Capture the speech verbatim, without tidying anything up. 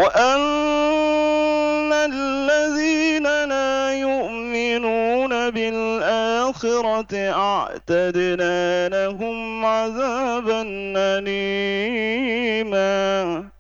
وأن الذين لا يؤمنون بالآخرة أعتدنا لهم عذابا أليما